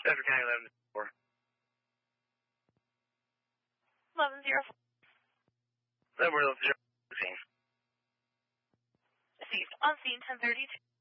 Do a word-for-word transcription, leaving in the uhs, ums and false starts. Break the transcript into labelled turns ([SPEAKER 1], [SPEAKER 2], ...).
[SPEAKER 1] Bedford County eleven four.
[SPEAKER 2] eleven zero four.
[SPEAKER 1] Then we're zero sixteen.
[SPEAKER 2] Received. On scene ten thirty-two.